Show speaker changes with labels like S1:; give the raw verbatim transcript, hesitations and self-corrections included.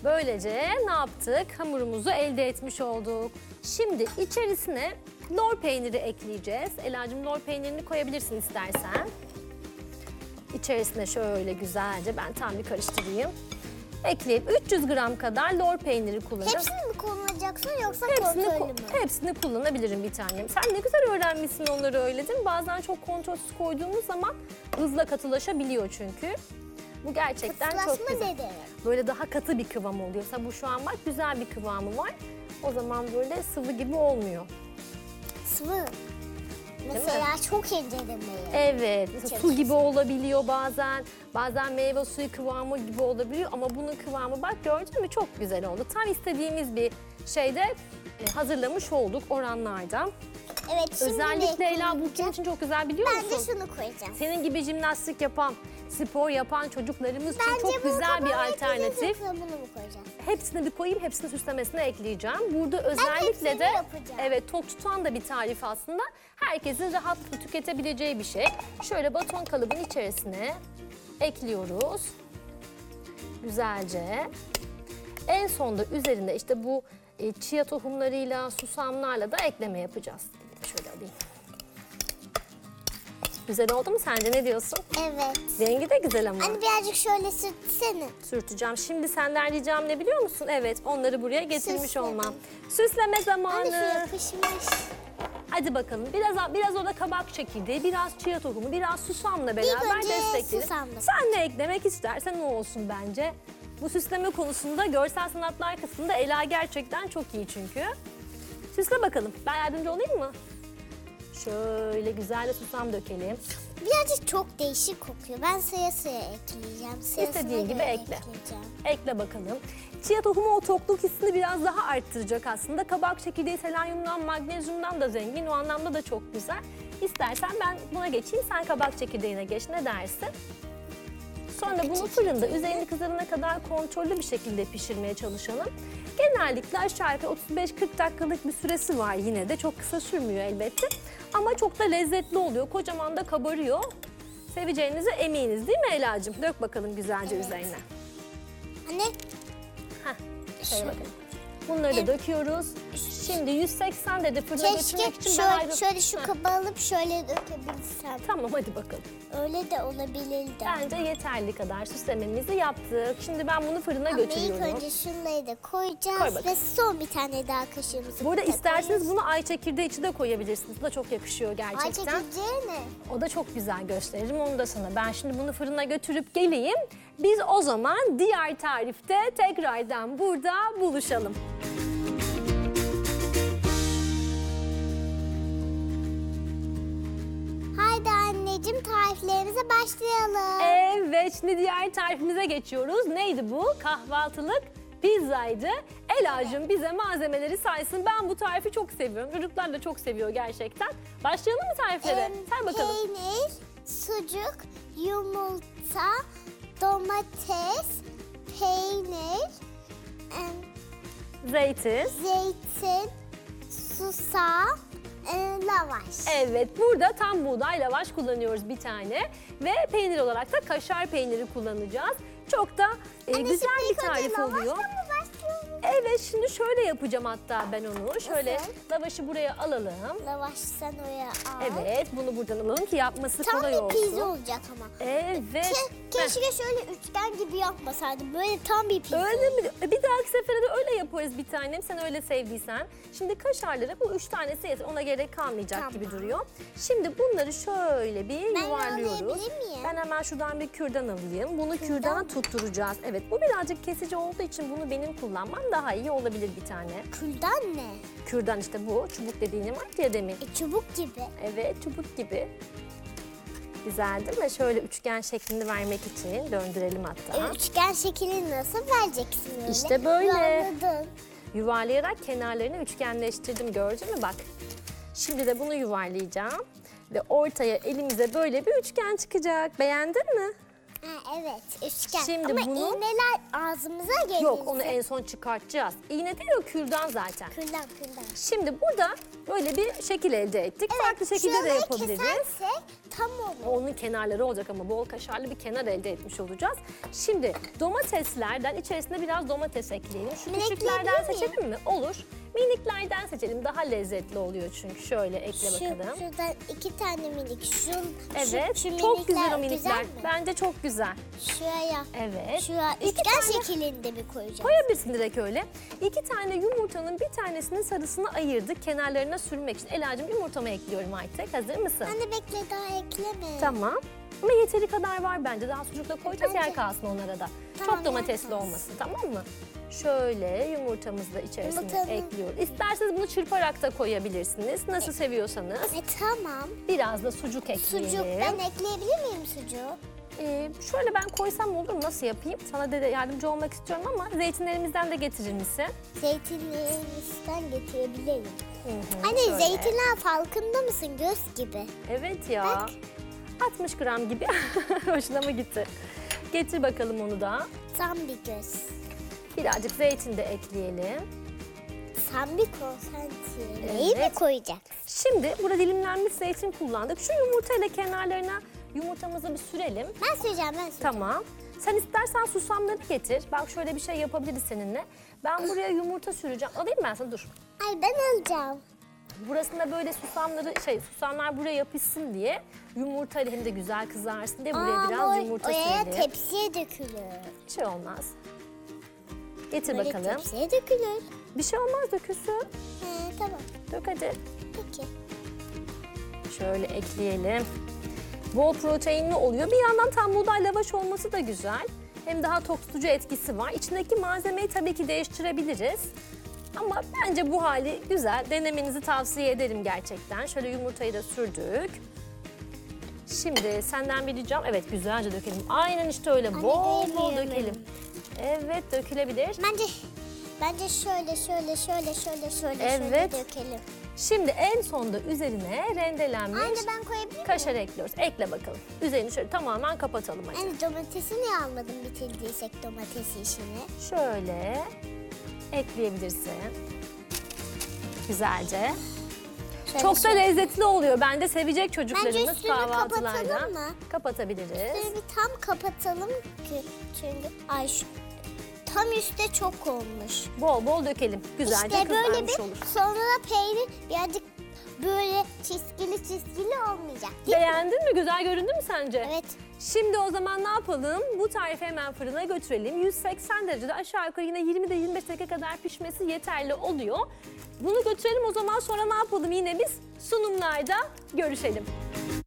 S1: Böylece ne yaptık? Hamurumuzu elde etmiş olduk. Şimdi içerisine lor peyniri ekleyeceğiz. Ela'cığım lor peynirini koyabilirsin istersen. İçerisine şöyle güzelce ben tam bir karıştırayım. Ekleyip üç yüz gram kadar lor peyniri kullanacağım.
S2: Hepsini mi kullanacaksın yoksa
S1: Hepsini,
S2: kontrollü mü?
S1: hepsini kullanabilirim bir tanem. Sen ne güzel öğrenmişsin onları öyle değil mi? Bazen çok kontrolsüz koyduğumuz zaman hızla katılaşabiliyor çünkü. Bu gerçekten çok
S2: Katılaşma
S1: güzel.
S2: ne demek?
S1: Böyle daha katı bir kıvam oluyor. Mesela bu şu an bak güzel bir kıvamı var. O zaman böyle sıvı gibi olmuyor.
S2: Sıvı. Mesela çok ince demeyi.
S1: Evet, mesela
S2: Çok
S1: su gibi
S2: güzel.
S1: olabiliyor bazen. Bazen meyve suyu kıvamı gibi olabiliyor ama bunun kıvamı bak gördün mü çok güzel oldu. Tam istediğimiz bir şeyde e, hazırlamış olduk oranlarda.
S2: Evet, şimdi
S1: Özellikle
S2: ne
S1: Ela bu
S2: koyacağım?
S1: kim için çok güzel biliyor
S2: Bence
S1: musun?
S2: şunu koyacağım.
S1: Senin gibi jimnastik yapan, spor yapan çocuklarımız için
S2: Bence
S1: çok
S2: bunu
S1: güzel bir
S2: kapağı
S1: alternatif.
S2: ekleyeceğiz, yoksa bunu mu koyacağım?
S1: Hepsini bir koyayım, hepsini süslemesine ekleyeceğim. Burada özellikle
S2: hepsini
S1: de
S2: yapacağım.
S1: evet tok tutan da bir tarif aslında. Herkesin rahatlıkla tüketebileceği bir şey. Şöyle baton kalıbın içerisine ekliyoruz. Güzelce. En sonda üzerinde işte bu e, chia tohumlarıyla, susamlarla da ekleme yapacağız. Şöyle alayım. Güzel oldu mu sence, ne diyorsun?
S2: Evet.
S1: Rengi de güzel ama.
S2: Hani birazcık şöyle sürtsene.
S1: Sürteceğim. Şimdi senden ricam ne biliyor musun? Evet, onları buraya getirmiş
S2: Süsleme.
S1: olmam. Süsleme zamanı.
S2: Hani şu yapışmış.
S1: Hadi bakalım. Biraz biraz o da kabak çekirdeği, biraz chia tohumu, biraz susamla beraber
S2: önce
S1: destekleyelim.
S2: susamla.
S1: Sen ne eklemek istersen o olsun bence. Bu süsleme konusunda görsel sanatlar kısmında Ela gerçekten çok iyi çünkü. Süsle bakalım. Ben yardımcı olayım mı? Şöyle güzel de susam dökelim.
S2: Birazcık çok değişik kokuyor. Ben sıra sıra ekleyeceğim. Sırasına
S1: İstediğin gibi
S2: göre
S1: ekle.
S2: ekleyeceğim.
S1: Ekle bakalım. Chia tohumu o tokluk hissini biraz daha arttıracak aslında. Kabak çekirdeği selenyumdan, magnezyumdan da zengin. O anlamda da çok güzel. İstersen ben buna geçeyim, sen kabak çekirdeğine geç. Ne dersin? Sonra bunu fırında üzerini kızarana kadar kontrollü bir şekilde pişirmeye çalışalım. Genellikle aşağı yukarı otuz beş kırk dakikalık bir süresi var yine de. Çok kısa sürmüyor elbette. Ama çok da lezzetli oluyor. Kocaman da kabarıyor. Seveceğinize eminiz değil mi Ela'cığım? Dök bakalım güzelce
S2: Evet.
S1: üzerine.
S2: Anne
S1: Heh, şöyle bakalım. Bunları da döküyoruz. Şimdi yüz seksen derece fırına götürmek
S2: keşke
S1: için ben
S2: şöyle,
S1: ayrı...
S2: şöyle şu
S1: Heh,
S2: kaba alıp şöyle dökebilsem.
S1: Tamam hadi bakalım.
S2: Öyle de olabilirdi.
S1: Bence yeterli kadar süslememizi yaptık. Şimdi ben bunu fırına
S2: Ama ilk
S1: götürüyorum.
S2: önce şunları da koyacağız
S1: Koy bakalım.
S2: ve son bir tane daha kaşığımızı
S1: Burada
S2: da
S1: isterseniz
S2: koyuyoruz.
S1: bunu ay çekirdeği içi de koyabilirsiniz. Bu da çok yakışıyor
S2: Ay
S1: gerçekten.
S2: çekirdeği ne?
S1: O da çok güzel gösteririm onu da sana. Ben şimdi bunu fırına götürüp geleyim. Biz o zaman diğer tarifte tekrardan burada buluşalım.
S2: Haydi anneciğim tariflerimize başlayalım.
S1: Evet, şimdi diğer tarifimize geçiyoruz. Neydi bu? Kahvaltılık pizzaydı. Ela'cığım bize malzemeleri saysın. Ben bu tarifi çok seviyorum. Çocuklar da çok seviyor gerçekten. Başlayalım mı tariflere?
S2: Em,
S1: Say bakalım.
S2: Peynir, sucuk, yumurta, domates, peynir, em,
S1: Zeytin.
S2: zeytin, susam, e, lavaş.
S1: Evet, burada tam buğday lavaş kullanıyoruz bir tane. Ve peynir olarak da kaşar peyniri kullanacağız. Çok da e,
S2: Anne,
S1: güzel
S2: şimdi
S1: bir
S2: ilk önce
S1: tarif
S2: lavaşla
S1: oluyor.
S2: mı başlıyoruz?
S1: Evet, şimdi şöyle yapacağım hatta ben onu. Şöyle
S2: Nasıl?
S1: lavaşı buraya alalım.
S2: Lavaş sen oraya al.
S1: Evet, bunu buradan alalım ki yapması
S2: Tam
S1: kolay
S2: bir
S1: olsun.
S2: pizza olacak ama.
S1: Evet.
S2: Ke- keşke şöyle üçgen gibi yapmasaydım. Böyle tam bir pizza.
S1: Öyle mi? E, Bir dahaki sefere de öyle yaparız bir tanem. Sen öyle sevdiysen. Şimdi kaşarları bu üç tanesi yeter. Ona gerek kalmayacak
S2: Tamam.
S1: gibi duruyor. Şimdi bunları şöyle bir
S2: Ben
S1: yuvarlıyoruz.
S2: yağlayabilir miyim?
S1: Ben hemen şuradan bir kürdan alayım. Bunu
S2: Kürdan
S1: kürdana
S2: mı?
S1: tutturacağız. Evet, bu birazcık kesici olduğu için bunu benim kullanmam daha iyi olabilir bir tane.
S2: Külden ne?
S1: Kürdan işte bu. Çubuk dediğini var ya demin.
S2: E, çubuk gibi.
S1: Evet, çubuk gibi. Güzel değil mi? Şöyle üçgen şeklini vermek için döndürelim hatta.
S2: E, üçgen şekilini nasıl vereceksin öyle?
S1: İşte böyle.
S2: Yuvarladın.
S1: Yuvarlayarak kenarlarını üçgenleştirdim, gördün mü bak. Şimdi de bunu yuvarlayacağım ve ortaya elimize böyle bir üçgen çıkacak. Beğendin mi?
S2: Ha, Evet, üçgen.
S1: Şimdi
S2: Ama
S1: bunu-
S2: iğneler ağzımıza gelir.
S1: Yok, onu en son çıkartacağız. İğne değil o, kürdan zaten.
S2: Kürdan, kürdan.
S1: Şimdi burada böyle bir şekil elde ettik. Farklı şekilde de
S2: şuraları
S1: yapabiliriz.
S2: kesersek tam olur.
S1: Onun kenarları olacak ama bol kaşarlı bir kenar elde etmiş olacağız. Şimdi domateslerden içerisine biraz domates ekleyelim. Şu
S2: Ben
S1: küçüklerden
S2: ekleyebilir miyim?
S1: seçelim mi? Olur. Miniklerden seçelim. Daha lezzetli oluyor çünkü. Şöyle ekle
S2: Şu,
S1: bakalım.
S2: şuradan iki tane minik. Şun,
S1: Evet.
S2: şu, şu
S1: çok güzel o
S2: minikler
S1: minikler.
S2: mi?
S1: Bence çok güzel.
S2: Şuraya.
S1: Evet.
S2: Şuraya
S1: İki
S2: üçgen
S1: tane-
S2: şeklinde mi koyacağız?
S1: Koyabilirsin direkt öyle. İki tane yumurtanın bir tanesinin sarısını ayırdık kenarlarına sürmek için. Ela'cığım yumurtamı ekliyorum artık. Hazır mısın?
S2: Anne bekle, daha ekleme.
S1: Tamam. Ama yeteri kadar var bence. Daha sucukla koyacağız,
S2: Bence-
S1: yer kalsın onlara da.
S2: Tamam,
S1: Çok domatesli
S2: yer kalsın.
S1: olmasın, tamam mı? Şöyle yumurtamızı da içerisine
S2: Yumurtanın-
S1: ekliyoruz. İsterseniz bunu çırparak da koyabilirsiniz. Nasıl seviyorsanız.
S2: E tamam.
S1: Biraz da sucuk ekleyelim.
S2: Sucuk. Ben ekleyebilir miyim sucuğu?
S1: Ee, şöyle ben koysam olur mu? Nasıl yapayım? Sana da yardımcı olmak istiyorum ama zeytinlerimizden de getirir misin?
S2: Zeytinlerimizden getirebilirim.
S1: Hı hı,
S2: Anne
S1: şöyle.
S2: zeytinler farkında mısın? Göz gibi.
S1: Evet ya.
S2: Bak.
S1: altmış gram gibi. Hoşuna mı gitti? Getir bakalım onu da.
S2: Tam bir göz.
S1: Birazcık zeytin de ekleyelim.
S2: Tam bir konsantre. İyi mi
S1: Evet.
S2: koyacak?
S1: Şimdi burada dilimlenmiş zeytin kullandık. Şu yumurtayla kenarlarına yumurtamızı bir sürelim.
S2: Ben söyleyeceğim, ben söyleyeceğim.
S1: Tamam. Sen istersen susamları getir. Bak şöyle bir şey yapabiliriz seninle. Ben buraya yumurta süreceğim. Alayım ben sana, dur.
S2: Ay ben alacağım.
S1: Burasında böyle susamları şey susamlar buraya yapışsın diye yumurtayla hem de güzel kızarsın diye buraya
S2: Aa,
S1: biraz
S2: ama
S1: yumurta
S2: oraya
S1: sürelim.
S2: tepsiye dökülür.
S1: Bir şey olmaz. Getir
S2: Böyle
S1: bakalım.
S2: tepsiye dökülür.
S1: Bir şey olmaz, dökülsün.
S2: He, tamam.
S1: Dök hadi.
S2: Peki.
S1: Şöyle ekleyelim. Bol proteinli oluyor. Bir yandan tam buğday lavaş olması da güzel. Hem daha tok tutucu etkisi var. İçindeki malzemeyi tabii ki değiştirebiliriz. Ama bence bu hali güzel. Denemenizi tavsiye ederim gerçekten. Şöyle yumurtayı da sürdük. Şimdi senden bir ricam. Evet, güzelce dökelim. Aynen işte öyle.
S2: Anne,
S1: Bol bol
S2: görmeyelim.
S1: dökelim. Evet, dökülebilir.
S2: Bence bence şöyle şöyle şöyle şöyle şöyle
S1: Evet.
S2: şöyle dökelim.
S1: Şimdi en sonda üzerine rendelenmiş
S2: Anne ben koyabilir miyim?
S1: kaşar ekliyoruz. Ekle bakalım. Üzerini şöyle tamamen kapatalım hadi.
S2: Anne domatesi niye almadın bitirdiysek domates işini?
S1: Şöyle ekleyebilirsin. Güzelce.
S2: Şöyle
S1: Çok da
S2: şöyle.
S1: lezzetli oluyor. Bence sevecek çocuklarımız
S2: üstünü
S1: kahvaltılarda.
S2: kapatalım mı?
S1: Kapatabiliriz.
S2: Şöyle bir tam kapatalım ki çünkü ay şu tam üstte çok olmuş.
S1: Bol bol dökelim. Güzelce
S2: işte böyle
S1: kızarmış
S2: bir
S1: olur.
S2: sonra da peynir birazcık böyle çizgili çizgili olmayacak değil mi?
S1: Beğendin mi? Güzel göründü mü sence?
S2: Evet.
S1: Şimdi o zaman ne yapalım? Bu tarifi hemen fırına götürelim. yüz seksen derecede aşağı yukarı yine yirmi de yirmi beş dakika kadar pişmesi yeterli oluyor. Bunu götürelim o zaman, sonra ne yapalım? Yine biz sunumlarda görüşelim.